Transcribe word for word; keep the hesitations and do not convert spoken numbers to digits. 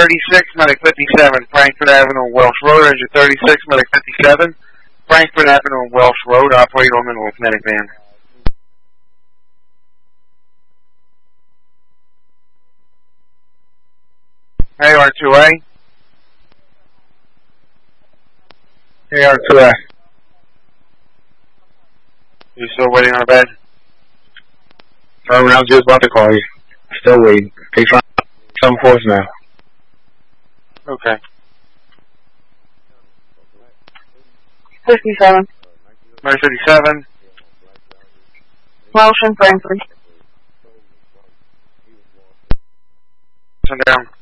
thirty-six, medic fifty-seven, Frankfurt Avenue, Welsh Road. Engine thirty-six, medic fifty-seven, Frankfurt Avenue, Welsh Road. Operate on with medic van. A R two A. A R two A. You still waiting on a bed? Sorry, I was just about to call you. Still waiting. They trying some force now. Okay. fifty-seven. Medic fifty-seven. Welsh and Frankfurt. Send down.